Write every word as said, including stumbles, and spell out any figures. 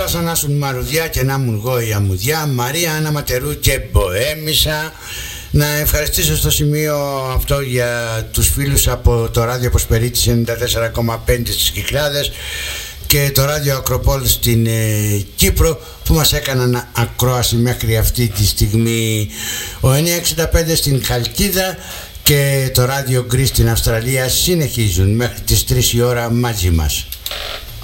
θάλασσα να σουν μαρουδιά και να μουν εγώ η αμμουδιά, Μαρία, Άννα Ματερού και Μποέμισσα. Να ευχαριστήσω στο σημείο αυτό για τους φίλους από το ράδιο Ποσπερίτης ενενήντα τέσσερα κόμμα πέντε στις Κυκλάδες και το ράδιο Ακροπόλ στην ε, Κύπρο που μας έκαναν ακρόαση μέχρι αυτή τη στιγμή. Ο εννιακόσια εξήντα πέντε στην Χαλκίδα και το ράδιο Γκρι στην Αυστραλία συνεχίζουν μέχρι τις τρεις η ώρα μαζί μας.